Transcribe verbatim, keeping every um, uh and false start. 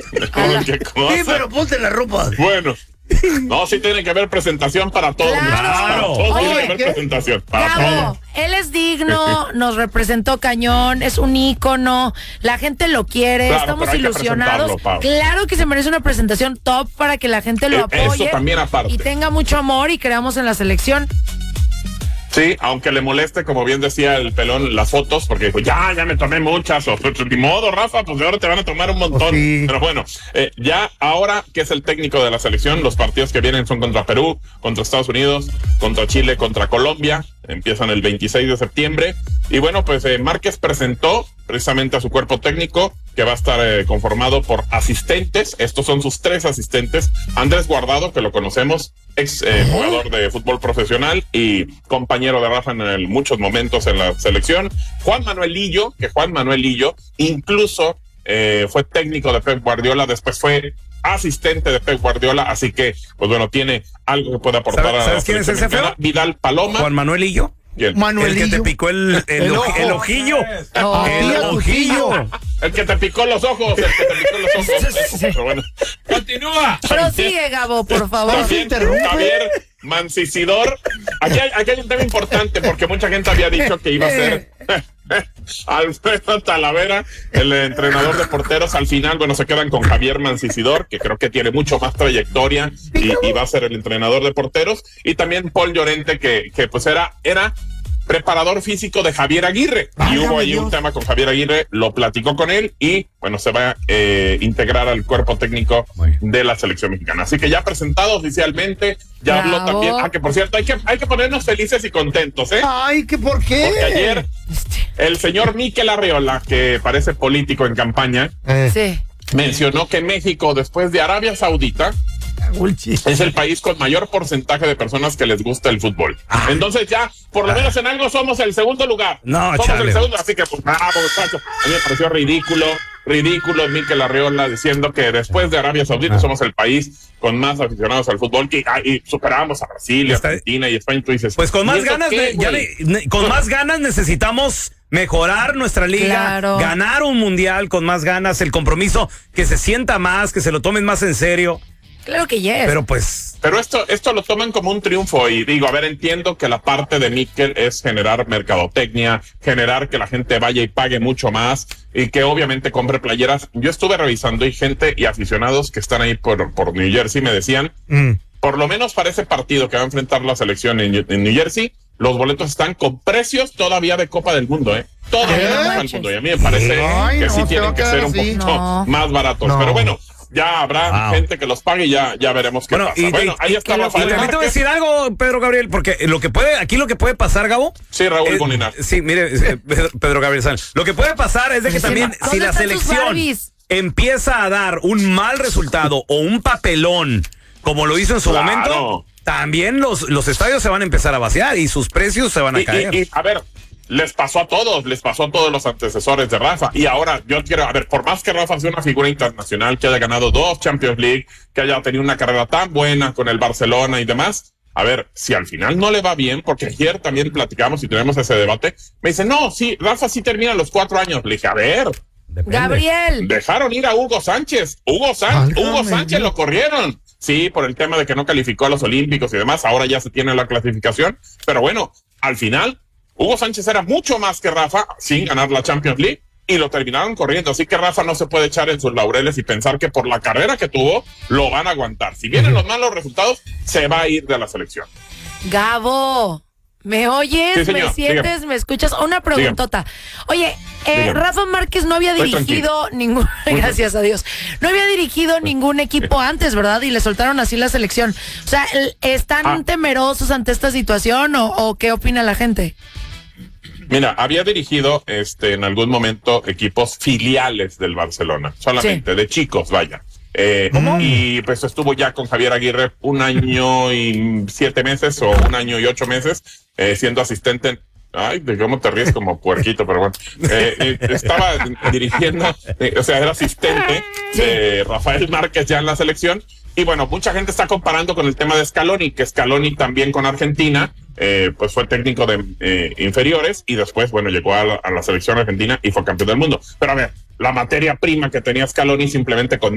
¿Qué cosa? Sí, pero ponte la ropa. Bueno. No, sí tiene que haber presentación para todos. Claro. Para todos Oye, tiene que haber ¿qué? presentación. Para Gabo, todos. él es digno, nos representó cañón, es un ícono, la gente lo quiere, Claro, estamos pero hay que ilusionados. presentarlo, Pau. Claro que se merece una presentación top para que la gente lo Eh, apoye. eso también aparte. Y tenga mucho amor y creamos en la selección. Sí, aunque le moleste, como bien decía el pelón, las fotos, porque dijo, ya, ya me tomé muchas, o pues, ni modo, Rafa, pues de ahora te van a tomar un montón. Oh, sí. Pero bueno, eh, ya ahora que es el técnico de la selección, los partidos que vienen son contra Perú, contra Estados Unidos, contra Chile, contra Colombia, empiezan el veintiséis de septiembre. Y bueno, pues eh, Márquez presentó precisamente a su cuerpo técnico, que va a estar eh, conformado por asistentes. Estos son sus tres asistentes. Andrés Guardado, que lo conocemos, ex eh, jugador de fútbol profesional y compañero de Rafa en el, muchos momentos en la selección. Juan Manuel Lillo, que Juan Manuel Lillo incluso eh, fue técnico de Pep Guardiola, después fue asistente de Pep Guardiola, así que, pues bueno, tiene algo que puede aportar ¿Sabes, a la ¿sabes quién es ese selección feo? mexicana. Vidal Paloma. Juan Manuelillo. ¿Quién? Manuelillo. El que te picó el, el, El ojo- ojo. el ojillo. Oh. El Tía, tu ojillo. tío. El que te picó los ojos, el que te picó los ojos. Pero bueno. ¡Continúa! Prosigue, Gabo, por favor. También interrumpe. Javier Mancisidor. Aquí hay, aquí hay un tema importante porque mucha gente había dicho que iba a ser Alfredo Talavera, el entrenador de porteros. Al final, bueno, se quedan con Javier Mancisidor, que creo que tiene mucho más trayectoria y, y va a ser el entrenador de porteros. Y también Paul Llorente, que, que pues era, era preparador físico de Javier Aguirre. Y Válgame hubo ahí Dios. un tema con Javier Aguirre, lo platicó con él y, bueno, se va a eh, integrar al cuerpo técnico Muy bien. de la selección mexicana. Así que ya presentado oficialmente, ya Bravo. habló también. Ah, que por cierto, hay que, hay que ponernos felices y contentos, ¿eh? Ay, ¿qué por qué? Porque ayer el señor Mikel Arriola, que parece político en campaña, Eh, Sí. mencionó que México, después de Arabia Saudita, Ulchi. es el país con mayor porcentaje de personas que les gusta el fútbol. Entonces ya, por lo menos en algo somos el segundo lugar. No, somos chale. el segundo, así que pues bravo, muchachos. A mí me pareció ridículo, ridículo Mikel Arriola diciendo que después de Arabia Saudita Ah. somos el país con más aficionados al fútbol, que ah, y superamos a Brasil, y Está- Argentina y España. Tú dices, Pues con ¿y más eso ganas, qué, de- ya güey? ne- ne- con más ganas necesitamos mejorar nuestra liga, Claro. ganar un mundial con más ganas, el compromiso, que se sienta más, que se lo tomen más en serio. Claro que yes. Pero pues, Pero esto, esto lo toman como un triunfo y digo, a ver, entiendo que la parte de Mikel es generar mercadotecnia, generar que la gente vaya y pague mucho más y que obviamente compre playeras. Yo estuve revisando y gente y aficionados que están ahí por, por New Jersey me decían, Mm. por lo menos para ese partido que va a enfrentar la selección en, en New Jersey, los boletos están con precios todavía de Copa del Mundo, ¿eh? Todavía Ay, de no Copa del manches. Mundo. Y a mí me parece Ay, que no, sí se tienen va a que quedar ser un así. poquito No. más baratos. No. Pero bueno, ya habrá Wow. gente que los pague y ya, ya veremos qué bueno, pasa. y, bueno, y- ahí y- está y Rafael también te voy a Márquez. decir algo, Pedro Gabriel, porque lo que puede, aquí lo que puede pasar, Gabo. Sí, Raúl eh, Molinar. Sí, mire, eh, Pedro, Pedro Gabriel Sanz. Lo que puede pasar es de que Sí, también, ¿dónde si la están sus selección Barbies? empieza a dar un mal resultado o un papelón, como lo hizo en su Claro. momento, también los, los estadios se van a empezar a vaciar y sus precios se van a Y, caer. y- y, a ver, les pasó a todos, les pasó a todos los antecesores de Rafa. Y ahora yo quiero, a ver, por más que Rafa sea una figura internacional, que haya ganado dos Champions League, que haya tenido una carrera tan buena con el Barcelona y demás, a ver, si al final no le va bien, porque ayer también platicamos y tenemos ese debate, me dice, no, sí, Rafa sí termina los cuatro años. Le dije, a ver, Depende. Gabriel. dejaron ir a Hugo Sánchez. Hugo, San- Válgame Hugo Sánchez Dios. lo corrieron. Sí, por el tema de que no calificó a los Olímpicos y demás. Ahora ya se tiene la clasificación. Pero bueno, al final, Hugo Sánchez era mucho más que Rafa sin ganar la Champions League y lo terminaron corriendo. Así que Rafa no se puede echar en sus laureles y pensar que por la carrera que tuvo lo van a aguantar. Si vienen los malos resultados, se va a ir de la selección. Gabo, ¿me oyes? Sí, señor, ¿Me sientes? dígame. ¿Me escuchas? Una preguntota. Oye, eh, Dígame. Rafa Márquez no había Estoy dirigido ningún, gracias a Dios, no había dirigido ningún equipo antes, ¿verdad? Y le soltaron así la selección. O sea, el- ¿están Ah. temerosos ante esta situación o, o qué opina la gente? Mira, había dirigido este en algún momento equipos filiales del Barcelona, solamente, de chicos, vaya. Eh, y pues estuvo ya con Javier Aguirre un año y siete meses o un año y ocho meses eh, siendo asistente en- Ay, de cómo te ríes como puerquito, pero bueno. Eh, eh, estaba dirigiendo, eh, o sea, era asistente de Rafael Márquez ya en la selección. Y bueno, mucha gente está comparando con el tema de Scaloni, que Scaloni también con Argentina, eh, pues fue técnico de eh, inferiores y después, bueno, llegó a la, a la selección argentina y fue campeón del mundo. Pero a ver, la materia prima que tenía Scaloni simplemente con